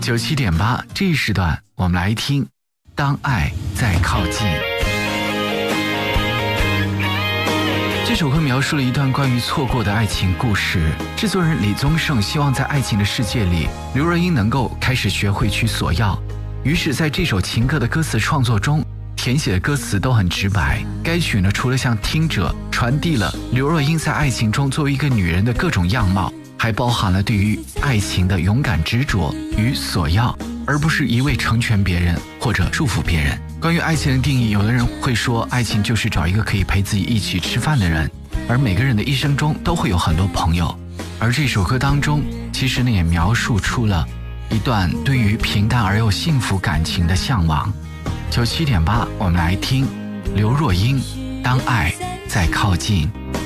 97.8这一时段我们来听当爱再靠近。这首歌描述了一段关于错过的爱情故事，制作人李宗盛希望在爱情的世界里，刘若英能够开始学会去索要，于是在这首情歌的歌词创作中，填写的歌词都很直白。该曲呢，除了向听者传递了刘若英在爱情中作为一个女人的各种样貌，还包含了对于爱情的勇敢执着与索要，而不是一味成全别人或者祝福别人。关于爱情的定义，有的人会说爱情就是找一个可以陪自己一起吃饭的人，而每个人的一生中都会有很多朋友。而这首歌当中其实呢，也描述出了一段对于平淡而又幸福感情的向往。97.8我们来听刘若英当爱再靠近。